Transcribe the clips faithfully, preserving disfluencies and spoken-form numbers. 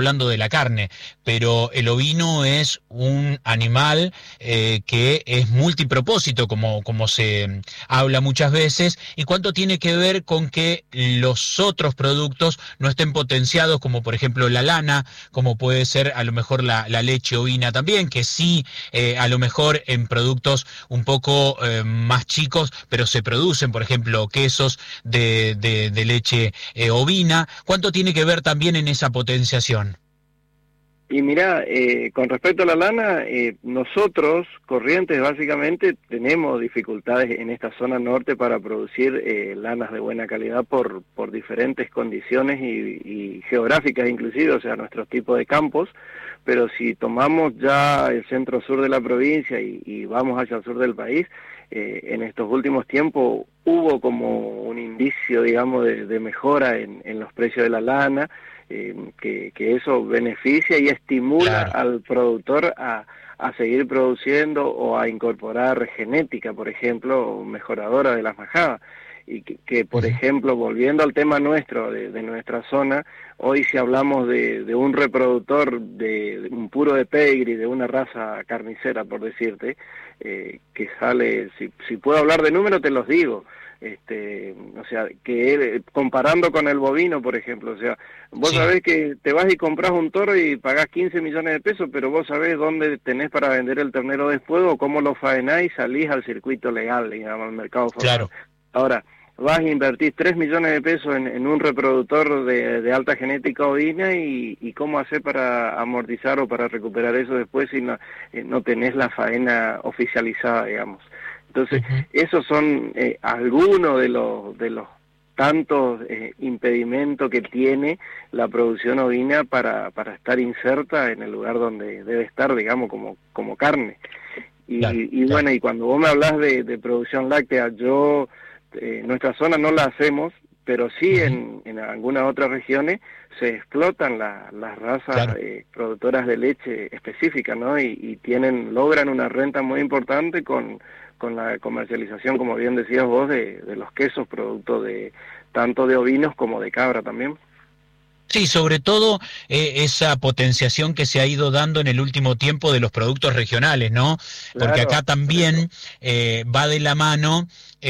hablando de la carne, pero el ovino es un animal eh, que es multipropósito, como, como se habla muchas veces, y cuánto tiene que ver con que los otros productos no estén potenciados, como por ejemplo la lana, como puede ser a lo mejor la, la leche ovina también, que sí, eh, a lo mejor en productos un poco eh, más chicos, pero se producen, por ejemplo, quesos de, de, de leche eh, ovina. ¿Cuánto tiene que ver también en esa potenciación? Y mira, eh, con respecto a la lana, eh, nosotros, Corrientes, básicamente tenemos dificultades en esta zona norte para producir eh, lanas de buena calidad por, por diferentes condiciones y, y geográficas inclusive, o sea, nuestros tipos de campos, pero si tomamos ya el centro-sur de la provincia y, y vamos hacia el sur del país, eh, en estos últimos tiempos hubo como un indicio, digamos, de, de mejora en, en los precios de la lana. Eh, que, que eso beneficia y estimula Claro. al productor a, a seguir produciendo o a incorporar genética, por ejemplo, mejoradora de las majadas. Y que, que por Uh-huh. ejemplo, volviendo al tema nuestro, de, de nuestra zona, hoy si hablamos de, de un reproductor, de, de un puro de pedigree, de una raza carnicera, por decirte, eh, que sale, si, si puedo hablar de números, te los digo, este, o sea, que él, comparando con el bovino, por ejemplo, o sea, vos Sí, sabés que te vas y compras un toro y pagás quince millones de pesos, pero vos sabés dónde tenés para vender el ternero después o cómo lo faenás y salís al circuito legal, digamos, al mercado formal. claro. Ahora, vas a invertir tres millones de pesos en, en un reproductor de, de alta genética ovina y, y cómo hacer para amortizar o para recuperar eso después si no, eh, no tenés la faena oficializada, digamos. Entonces, Uh-huh. esos son eh, algunos de los de los tantos eh, impedimentos que tiene la producción ovina para, para estar inserta en el lugar donde debe estar, digamos, como, como carne. Y, Claro, y claro. bueno, y cuando vos me hablas de, de producción láctea, yo, eh, nuestra zona no la hacemos, pero sí Uh-huh. en, en algunas otras regiones se explotan la, las razas Claro. eh, productoras de leche específicas, ¿no? Y, y tienen, logran una renta muy importante con, con la comercialización, como bien decías vos, de, de los quesos, producto de tanto de ovinos como de cabra también. Sí, sobre todo eh, esa potenciación que se ha ido dando en el último tiempo de los productos regionales, ¿no? Porque acá Claro, por eso. también eh, va de la mano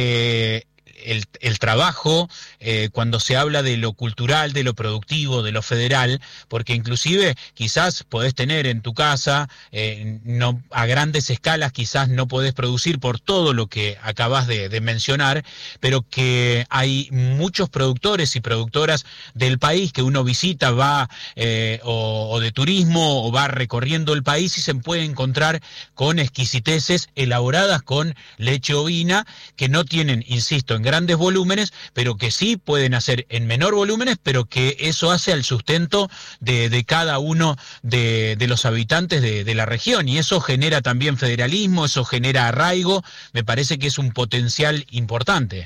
eh, el, el trabajo eh, cuando se habla de lo cultural, de lo productivo, de lo federal, porque inclusive quizás podés tener en tu casa, eh, no a grandes escalas quizás no podés producir por todo lo que acabas de, de mencionar, pero que hay muchos productores y productoras del país que uno visita, va eh, o, o de turismo o va recorriendo el país y se puede encontrar con exquisiteces elaboradas con leche ovina que no tienen, insisto, en grandes volúmenes, pero que sí pueden hacer en menor volúmenes, pero que eso hace al sustento de, de cada uno de, de los habitantes de, de la región y eso genera también federalismo, eso genera arraigo, me parece que es un potencial importante.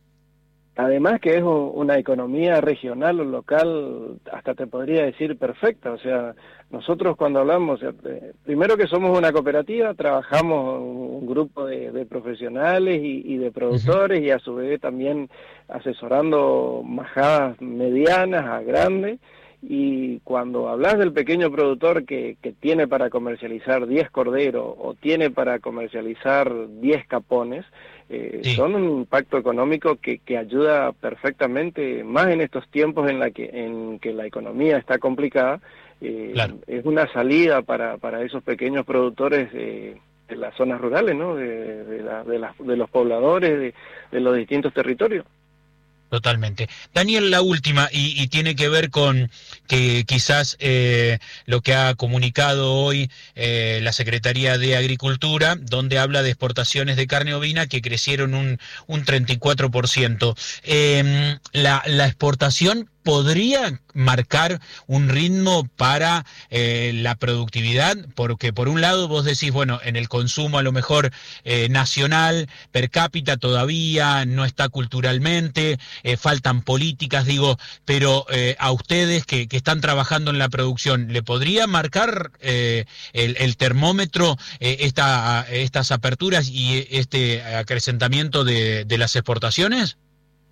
Además que es una economía regional o local, hasta te podría decir perfecta, o sea, nosotros cuando hablamos, primero que somos una cooperativa, trabajamos un grupo de, de profesionales y, y de Uh-huh. productores y a su vez también asesorando majadas medianas a grandes, y cuando hablas del pequeño productor que, que tiene para comercializar diez corderos o tiene para comercializar diez capones, eh, Sí, son un impacto económico que, que ayuda perfectamente, más en estos tiempos en la que en que la economía está complicada, eh, claro. es una salida para, para esos pequeños productores eh, de las zonas rurales, ¿no? De, de, la, de, las, de los pobladores de, de los distintos territorios. Totalmente. Daniel, la última, y, y tiene que ver con que quizás eh, lo que ha comunicado hoy eh, la Secretaría de Agricultura, donde habla de exportaciones de carne ovina que crecieron un, un treinta y cuatro por ciento. Eh, la, la exportación podría marcar un ritmo para eh, la productividad, porque por un lado vos decís, bueno, en el consumo a lo mejor eh, nacional, per cápita todavía no está culturalmente, eh, faltan políticas, digo, pero eh, a ustedes que, que están trabajando en la producción, ¿le podría marcar eh, el, el termómetro eh, esta, estas aperturas y este acrecentamiento de, de las exportaciones?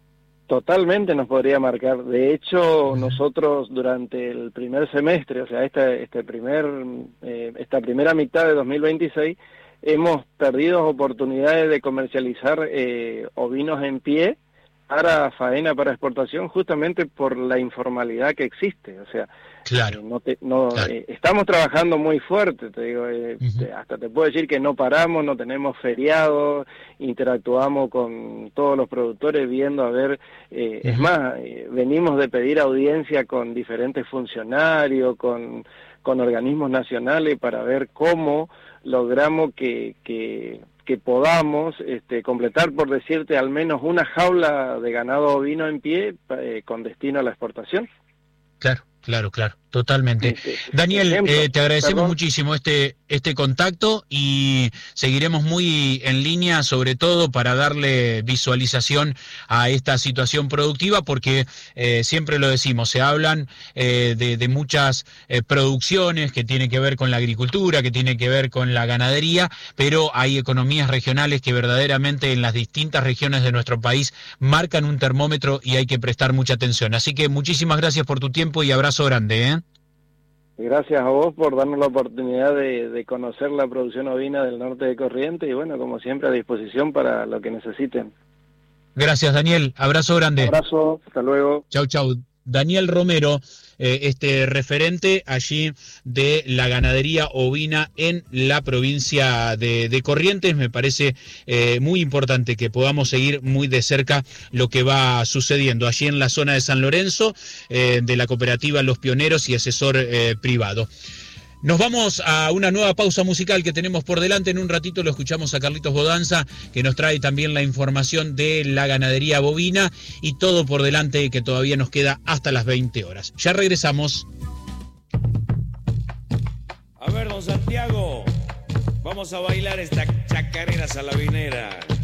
Totalmente nos podría marcar. De hecho, nosotros durante el primer semestre, o sea, este, este primer, eh, esta primera mitad de dos mil veintiséis, hemos perdido oportunidades de comercializar eh, ovinos en pie para faena, para exportación, justamente por la informalidad que existe. O sea, claro, eh, no te, no, claro. eh, estamos trabajando muy fuerte, te digo, eh, Uh-huh. te, hasta te puedo decir que no paramos, no tenemos feriados, interactuamos con todos los productores viendo a ver, eh, uh-huh. Es más, eh, venimos de pedir audiencia con diferentes funcionarios, con, con organismos nacionales para ver cómo logramos que... que que podamos este, completar, por decirte, al menos una jaula de ganado ovino en pie eh, con destino a la exportación. Claro, claro, claro, totalmente. Este, Daniel, ejemplo, eh, te agradecemos perdón. muchísimo este, este contacto y seguiremos muy en línea, sobre todo para darle visualización a esta situación productiva, porque eh, siempre lo decimos, se hablan eh, de, de muchas eh, producciones que tienen que ver con la agricultura, que tienen que ver con la ganadería, pero hay economías regionales que verdaderamente en las distintas regiones de nuestro país marcan un termómetro y hay que prestar mucha atención. Así que muchísimas gracias por tu tiempo y abrazo grande, ¿eh? Gracias a vos por darnos la oportunidad de, de conocer la producción ovina del norte de Corrientes y bueno, como siempre a disposición para lo que necesiten. Gracias, Daniel. Abrazo grande. Abrazo, hasta luego. Chau, chau. Daniel Romero, eh, este referente allí de la ganadería ovina en la provincia de, de Corrientes. Me parece eh, muy importante que podamos seguir muy de cerca lo que va sucediendo allí en la zona de San Lorenzo, eh, de la cooperativa Los Pioneros y asesor eh, privado. Nos vamos a una nueva pausa musical que tenemos por delante. En un ratito lo escuchamos a Carlitos Bodanza, que nos trae también la información de la ganadería bovina y todo por delante que todavía nos queda hasta las veinte horas. Ya regresamos. A ver, don Santiago, vamos a bailar esta chacarera salabinera.